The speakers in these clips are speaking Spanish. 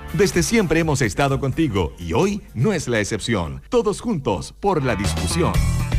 Desde siempre hemos estado contigo y hoy no es la excepción. Todos juntos por la discusión.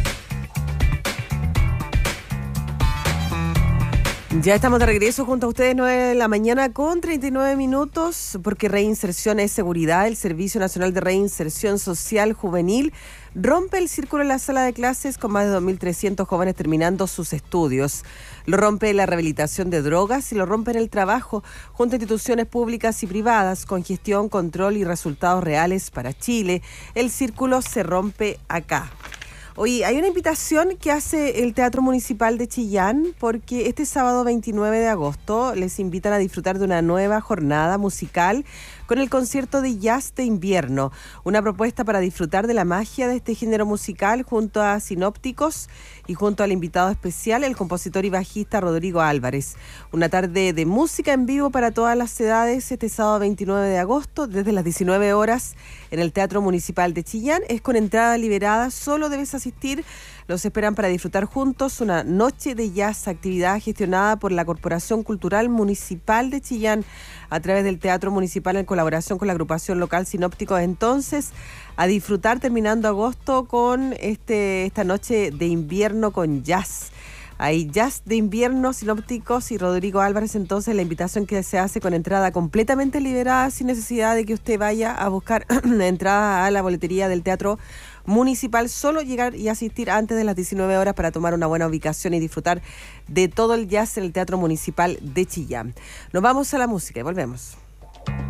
Ya estamos de regreso junto a ustedes, 9 de la mañana con 39 minutos, porque Reinserción es Seguridad. El Servicio Nacional de Reinserción Social Juvenil rompe el círculo en la sala de clases con más de 2.300 jóvenes terminando sus estudios. Lo rompe la rehabilitación de drogas y lo rompe en el trabajo junto a instituciones públicas y privadas con gestión, control y resultados reales para Chile. El círculo se rompe acá. Oye, hay una invitación que hace el Teatro Municipal de Chillán porque este sábado 29 de agosto les invitan a disfrutar de una nueva jornada musical con el concierto de jazz de invierno, una propuesta para disfrutar de la magia de este género musical junto a Sinópticos y junto al invitado especial, el compositor y bajista Rodrigo Álvarez. Una tarde de música en vivo para todas las edades este sábado 29 de agosto desde las 19 horas en el Teatro Municipal de Chillán. Es con entrada liberada, solo debes asistir. Los esperan para disfrutar juntos una noche de jazz, actividad gestionada por la Corporación Cultural Municipal de Chillán a través del Teatro Municipal en colaboración con la agrupación local Sinópticos. Entonces, a disfrutar terminando agosto con esta noche de invierno con jazz. Hay jazz de invierno, Sinópticos y Rodrigo Álvarez. Entonces, la invitación que se hace con entrada completamente liberada, sin necesidad de que usted vaya a buscar entrada a la boletería del Teatro Municipal. Solo llegar y asistir antes de las 19 horas para tomar una buena ubicación y disfrutar de todo el jazz en el Teatro Municipal de Chillán. Nos vamos a la música y volvemos.